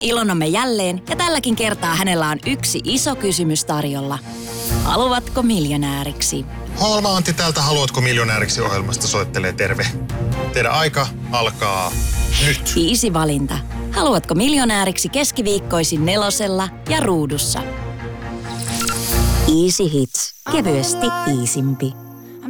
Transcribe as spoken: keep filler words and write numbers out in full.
Ilonamme jälleen ja tälläkin kertaa hänellä on yksi iso kysymys tarjolla. Haluatko miljonääriksi? Holma Antti täältä Haluatko miljonääriksi -ohjelmasta soittelee terve. Teidän aika alkaa nyt. Easy valinta. Haluatko miljonääriksi keskiviikkoisin nelosella ja ruudussa? Easy Hits. Kevyesti iisimpi.